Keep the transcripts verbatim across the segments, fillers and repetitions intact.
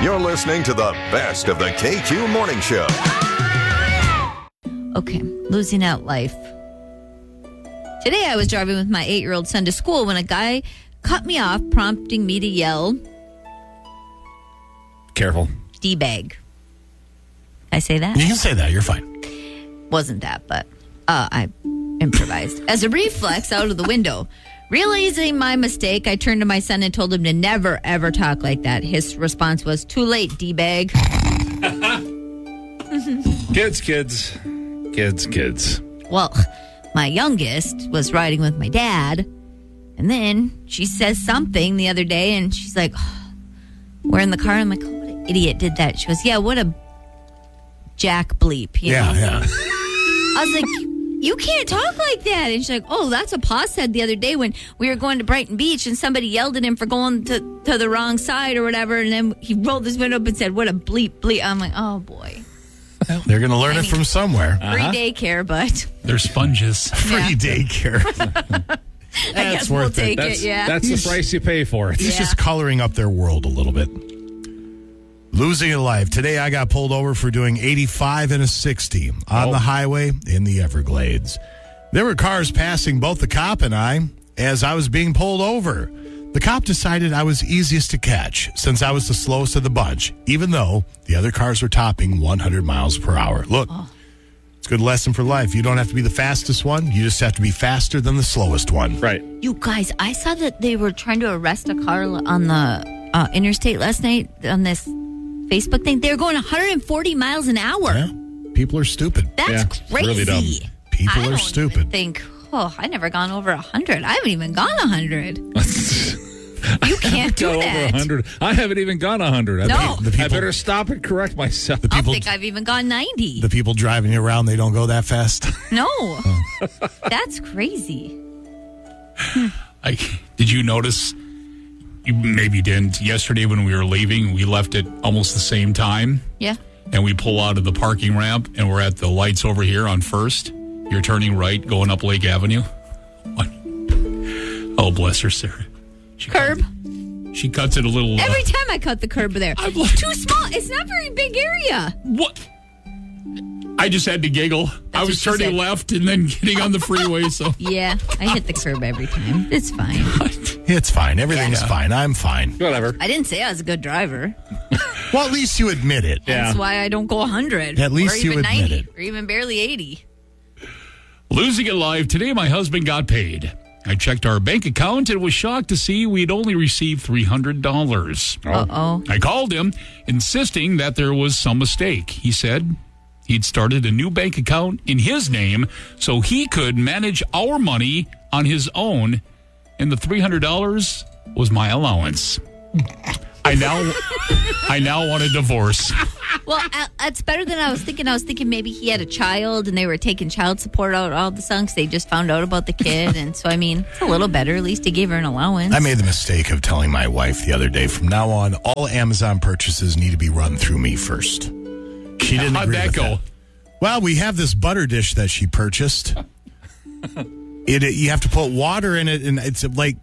You're listening to the best of the K Q Morning Show. Okay, losing out life. Today I was driving with my eight-year-old son to school when a guy cut me off, prompting me to yell, Careful. D-bag. Can I say that? You can say that. You're fine. Wasn't that, but uh, I improvised. As a reflex out of the window. Realizing my mistake, I turned to my son and told him to never, ever talk like that. His response was, too late, D-bag. Kids, kids. Kids, kids. Well, my youngest was riding with my dad, and then she says something the other day, and she's like, oh, we're in the car. I'm like, oh, what an idiot did that. She goes, yeah, what a jack bleep. You Yeah, know? yeah. I was like, you can't talk like that. And she's like, oh, that's what Pa said the other day when we were going to Brighton Beach and somebody yelled at him for going to, to the wrong side or whatever. And then he rolled his window up and said, what a bleep, bleep. I'm like, oh, boy. Well, they're going to learn I it mean, from somewhere. Free daycare, but They're sponges. Free Yeah. daycare. I guess we'll worth it. take That's, it, yeah. that's the price you pay for it. He's Yeah. just coloring up their world a little bit. Losing a life. Today I got pulled over for doing eighty-five and a sixty on Oh. the highway in the Everglades. There were cars passing both the cop and I as I was being pulled over. The cop decided I was easiest to catch since I was the slowest of the bunch, even though the other cars were topping one hundred miles per hour. Look, Oh. it's a good lesson for life. You don't have to be the fastest one. You just have to be faster than the slowest one. Right. You guys, I saw that they were trying to arrest a car on the uh, interstate last night on this Facebook thing. They were going one hundred forty miles an hour. Yeah. People are stupid. That's Yeah, it's crazy. really dumb. People I are don't stupid. even think, oh, I never gone over one hundred. I haven't even gone one hundred. You can't do Got over that. one hundred. I haven't even gone one hundred. I, No. better, The people- I better stop and correct myself. The I don't people, think I've even gone ninety. the people driving you around, they don't go that fast. No. That's crazy. I, did you notice? You maybe didn't. Yesterday when we were leaving, we left at almost the same time, Yeah. and we pull out of the parking ramp, and we're at the lights over here on First. You're turning right, going up Lake Avenue. What? Oh, bless her, Sarah. She Curb. Cut, she cuts it a little. uh, Every time I cut the curb there. I'm like- Too small. It's not a very big area. What? I just had to giggle. I what was she turning said. left and then getting on the freeway, so. Yeah. I hit the curb every time. It's fine. It's fine. Everything's Yeah. fine. I'm fine. Whatever. I didn't say I was a good driver. Well, at least you admit it. Yeah. That's why I don't go one hundred. At least or you even admit ninety, it. or even barely eighty. Losing it live. Today, my husband got paid. I checked our bank account and was shocked to see we'd only received three hundred dollars. Uh-oh. I called him, insisting that there was some mistake. He said he'd started a new bank account in his name so he could manage our money on his own, and the three hundred dollars was my allowance. I now, I now want a divorce. Well, uh, that's better than I was thinking. I was thinking maybe he had a child and they were taking child support out all the songs. They just found out about the kid. And so, I mean, it's a little better. At least he gave her an allowance. I made the mistake of telling my wife the other day, from now on, all Amazon purchases need to be run through me first. She didn't How'd agree that with go? that. Well, we have this butter dish that she purchased. it, it you have to put water in it, and it's like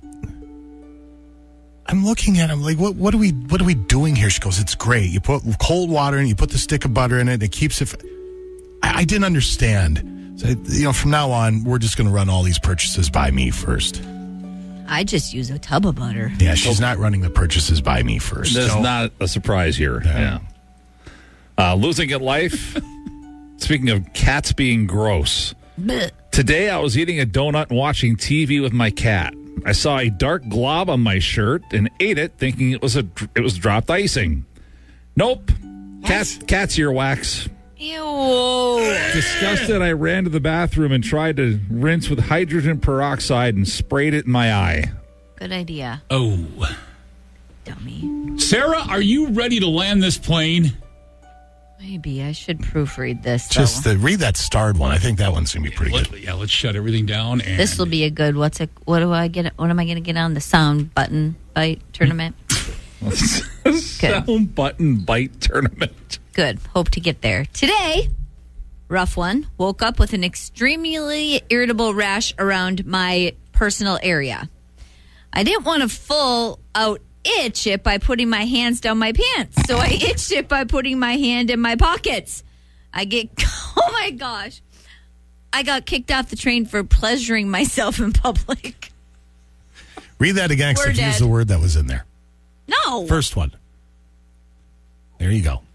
I'm looking at him like, what what are we what are we doing here? She goes, it's great. You put cold water in, you put the stick of butter in it, it keeps it. F- I, I didn't understand. So, you know, from now on, we're just going to run all these purchases by me first. I just use a tub of butter. Yeah, she's not running the purchases by me first. That's So- not a surprise here. Yeah. Uh, losing at life. Speaking of cats being gross. Blech. Today I was eating a donut and watching T V with my cat. I saw a dark glob on my shirt and ate it, thinking it was a it was dropped icing. Nope. Cat cat's earwax. Ew. Disgusted, I ran to the bathroom and tried to rinse with hydrogen peroxide and sprayed it in my eye. Good idea, Oh. dummy. Sarah, are you ready to land this plane? Maybe I should proofread this. Though. Just the, read that starred one. I think that one's going to be pretty Let, good. yeah, let's shut everything down. And This will be a good. What's it? What do I get? What am I going to get on the sound button bite tournament? Sound button bite tournament. Good. Hope to get there today. Rough one. Woke up with an extremely irritable rash around my personal area. I didn't want a full out itch it by putting my hands down my pants. So I itched it by putting my hand in my pockets. I get, oh my gosh. I got kicked off the train for pleasuring myself in public. Read that again, We're because dead. use the word that was in there. No. First one. There you go.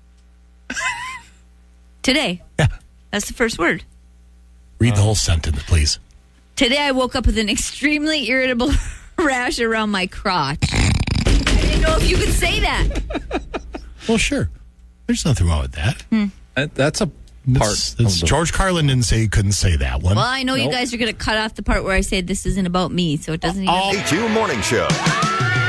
Today. Yeah. That's the first word. Read the whole sentence, please. Today I woke up with an extremely irritable rash around my crotch. I didn't know if you could say that. Well, sure. There's nothing wrong with that. Hmm. That- That's a part. It's- it's- of the- George Carlin didn't say he couldn't say that one. Well, I know you Nope. guys are going to cut off the part where I say this isn't about me, so it doesn't even Oh. K Q Morning Show.